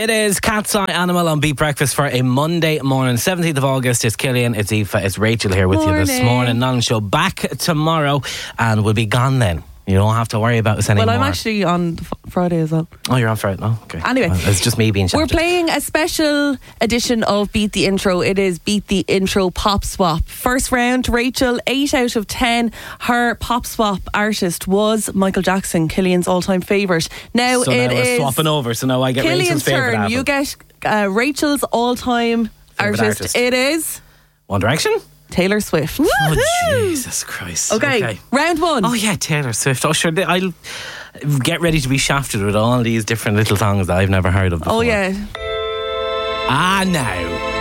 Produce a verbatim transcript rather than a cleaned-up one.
It is Cat's Eye Animal on Beat Breakfast for a Monday morning, seventeenth of August. It's Killian, it's Aoife, it's Rachel here with Morning. you this morning. Nollan Show back tomorrow, and we'll be gone then. You don't have to worry about us anymore. Well, I'm actually on f- Friday as well. Oh, you're on Friday? Oh, okay. Anyway. Well, it's just me being shouted. We're playing a special edition of Beat the Intro. It is Beat the Intro Pop Swap. First round, Rachel, eight out of ten. Her Pop Swap artist was Michael Jackson, Killian's all-time favourite. Now so it now we're is swapping over, so now I get Killian's Rachel's favourite turn. album. You get uh, Rachel's all-time Favourite artist. artist. It is One Direction? Taylor Swift. Oh, Jesus Christ. Okay, okay. round one. Oh, yeah, Taylor Swift. Oh, sure. I'll get ready to be shafted with all these different little songs that I've never heard of before. Oh, yeah. Ah, now.